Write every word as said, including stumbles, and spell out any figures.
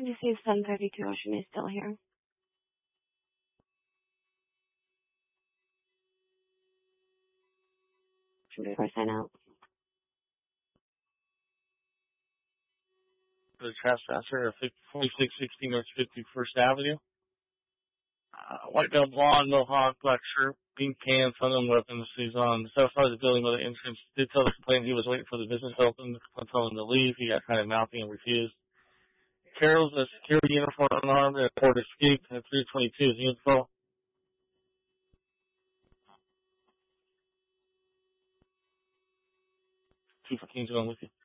You see seven thirty-two Ocean is still here. Before I sign out. The trespasser, forty-six sixty North fifty-first Avenue. Uh, white belt blonde, mohawk, black shirt, pink pants, unknown weapons. He's on the south side of the building by the entrance. Did tell the complainant he was waiting for the business to open. The complainant told him to leave. He got kind of mouthy and refused. Carol's a security uniform unarmed and report escaped at three twenty-two is the info. Two for King's going with you.